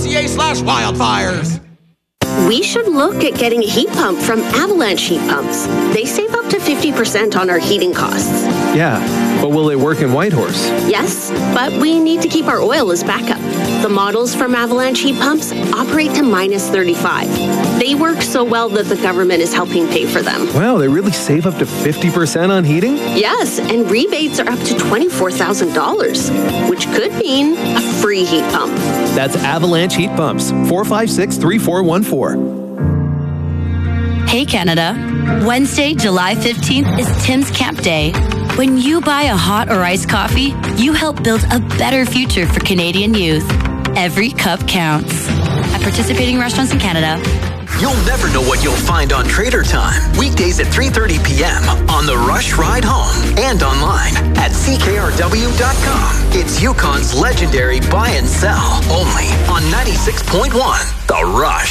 avalancheheatpumps.ca/wildfires. We should look at getting a heat pump from Avalanche Heat Pumps. They save up to 50% on our heating costs. Yeah, but will it work in Whitehorse? Yes, but we need to keep our oil as backup. The models from Avalanche Heat Pumps operate to minus 35. They work so well that the government is helping pay for them. Wow, they really save up to 50% on heating? Yes, and rebates are up to $24,000, which could mean a free heat pump. That's Avalanche Heat Pumps, 456-3414. Hey Canada, Wednesday, July 15th is Tim's Camp Day. When you buy a hot or iced coffee, you help build a better future for Canadian youth. Every cup counts. At participating restaurants in Canada. You'll never know what you'll find on Trader Time. Weekdays at 3:30 p.m. on the Rush Ride Home and online at ckrw.com. It's Yukon's legendary buy and sell only on 96.1 The Rush.